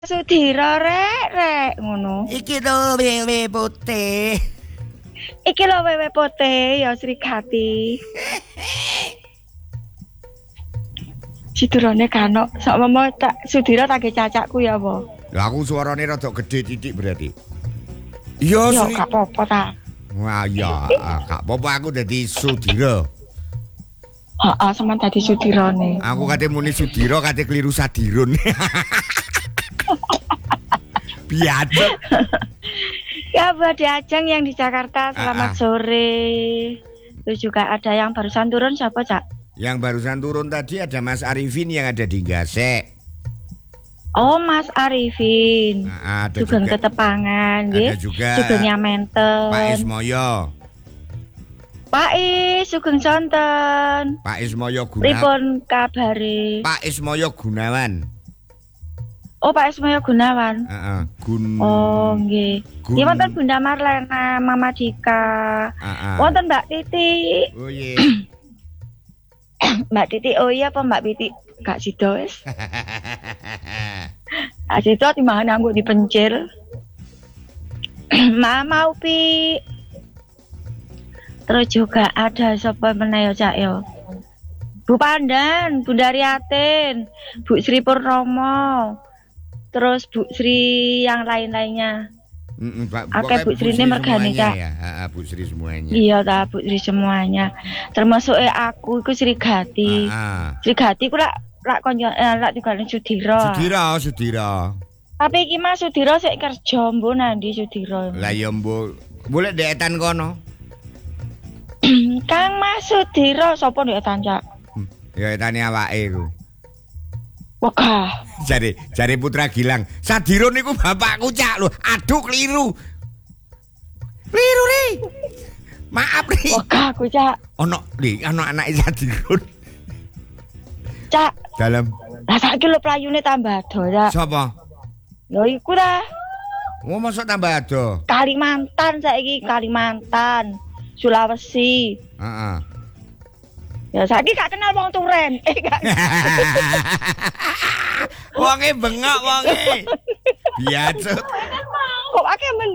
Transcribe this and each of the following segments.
Sudira rek ngono. Iki to wewe putih. Iki lho wewe putih ya Srigati. Sidurane kano, sak momo tak Sudira tak cacakku ya apa? Lah aku suarane rada gede titik berarti. Iya, Sri. Yo gak apa-apa ta. Wah, ya, gak apa-apa aku dadi Sudira. Heeh, sampean dadi Sudirane. Aku kate muni Sudira kate kliru Sadirun. Biasa. Ya buat Ajeng yang di Jakarta, selamat sore. Terus juga ada yang barusan turun siapa, Cak? Yang barusan turun tadi ada Mas Arifin yang ada di Gasek. Oh, Mas Arifin. Ada Sugeng juga Tetepangan, nggih. Ada juga Sugengnya Menten. Pak Ismoyo. Pak Is, sugeng sonten. Pak Ismoyo Gunawan. Pripun kabare? Pak Ismoyo Gunawan. Oh, Pak Ismoyo Gunawan. Oh, nggih. Iki wonten Bunda Marlena, Mama Dika. Wonten Mbak Titi. Oh iya. Mbak Titi, oh iya apa Mbak Titi? Gak sido wis. Sido timbangan anggo dipencil. Mama Upi. Terus juga ada sapa meneh ya Cak yo. Bu Pandan, Bunda Riatin, Bu Sri Purnomo. Terus Bu Sri yang lain-lainnya. Oke, Bu Sri ini mergane Cak. Ya, Bu Sri semuanya. Iya ta, Bu Sri semuanya. Termasuk aku iku Srigati. Srigati ku lak tinggal Sudira. Sudira. Tapi iki Mas Sudira sik kerja mbo nandi Sudira. Lah ya mbo, boleh deketan kono. Kang Mas Sudira sapa deketan Cak? Ya etane awake iku. Wah. Jare Putra Gilang. Sadirun niku bapakku Cak lho. Aduh keliru. Keliru ri. Maaf ri. Wah aku Cak. Ono anake Sadirun. Cak. Dalam. Lah saiki lho playune tambah ado Cak. Sapa? Lho iku ta. Oh masuk tambah ado. Kalimantan saiki Kalimantan. Sulawesi. Heeh. Ya saiki gak kenal wong Turen. Gak. Wonge bengok wonge. Biasa. Kok akeh men.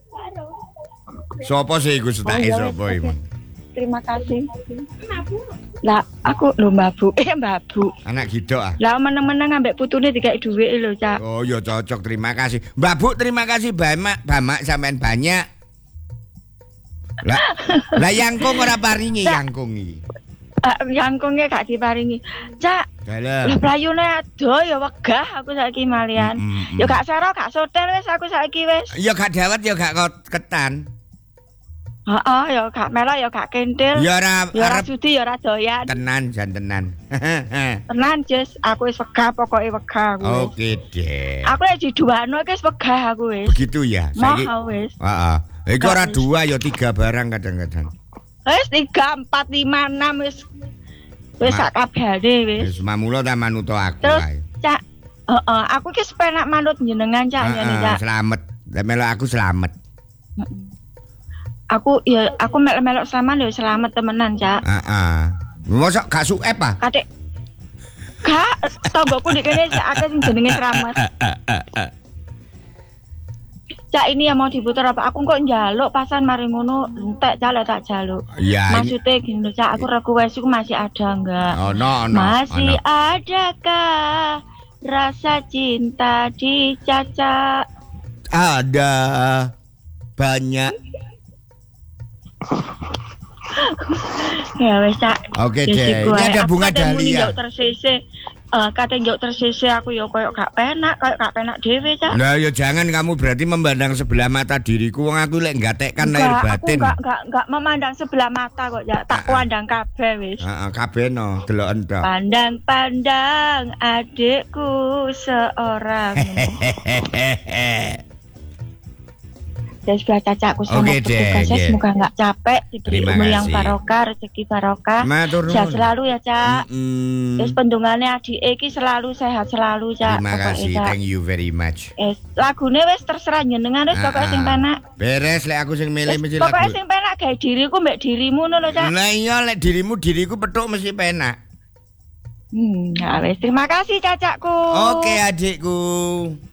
Sopo sih iku setake sapa iki? Terima kasih. Lah aku lho Mbak Bu. Mbak Bu. Anak gidok ah. Lah meneng-meneng ambek putune dikek dhuwit lho, Cak. Oh ya cocok, terima kasih. Mbak Bu, terima kasih bamak sampean banyak. Lah yangkung ora paringi yangkung iki. Yangkungnya gak diparingi. Cak. Lah playune ado ya wegah aku saiki malian. Ya gak sero, gak sotel wis aku saiki wis. Ya gak dawet ya gak ketan. Heeh, ya gak melok ya gak kentil. Ya ora sudi ya ora doyan. Tenan jan tenan. Tenan Jess, aku wis wegah pokoke wegah aku. Oke deh. Aku lek diduano iki wis wegah aku wis. Begitu ya. Saiki wis. Heeh. Iku ora 2 ya 3 barang kadang-kadang. Wis 3, 4, 5, 6 wis. Wis sak kabehane wis. Wis mamula ta manut aku ae. Cak, aku ki sepenak manut jenengan Cak ngene Cak. Slamet. Lah melok aku slamet. Aku melok selamat ya selamat temenan Cak. Mosok gak suep ah? Kadek. Gak, tonggoku di kene akeh sing jenenge selamat. Cak ini yang mau diputar apa? Aku kok njaluk pasan mari ngono entek Cak tak jaluk. Ya, maksudnya gini Cak, aku request iku masih ada enggak? No. Masih adakah rasa cinta di Caca? Ada banyak. Ya wes Cak. Oke deh. Ini ada bunga dahlia. Kate njuk tersise aku ya koyo gak penak dhewe Cak. Lah ya jangan kamu berarti memandang sebelah mata diriku wong aku lek nggatekkan lahir batin. Aku enggak memandang sebelah mata kok Cak. Tak pandang kabeh wis. Heeh, kabeh no, deloken tok. Pandang-pandang adikku seorang. Dan sebelah cacakku sama petugasnya semoga nggak capek, diberi umur yang barokah, rezeki barokah, sehat selalu ya Cak. Terus pendungannya adik iki selalu sehat selalu Cak. Terima kasih, thank you very much. Lagune wis terserah jenengan wis pokoke sing penak. Beres lek aku sing milih mesti lagu. Pokoke sing penak gawe diriku mbek dirimu ngono Cak. Lah iya lek diriku petuk mesti penak. Nah wis terima kasih cacakku. Oke adikku.